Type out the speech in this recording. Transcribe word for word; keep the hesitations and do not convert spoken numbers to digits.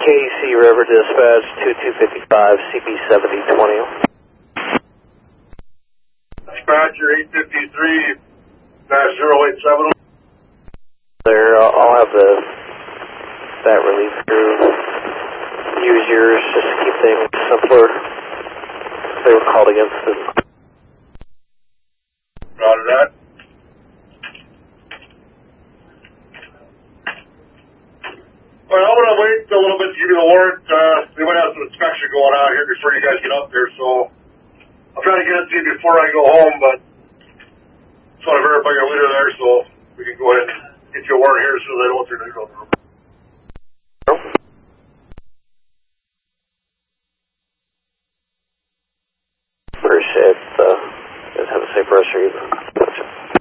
C River Dispatch two two five five, C B seventy twenty. Dispatcher eight fifty-three dash zero eight seven. There, I'll, I'll have the that relief crew use yours just to keep things simpler. They were called against it. Roger that. All right, I'm going to wait a little bit to give you the warrant. Uh, we might have some inspection going on here before you guys get up there, so I'll try to get it to you before I go home, but just want to verify your leader there so we can go ahead and get you a warrant here as soon as I know what they're doing.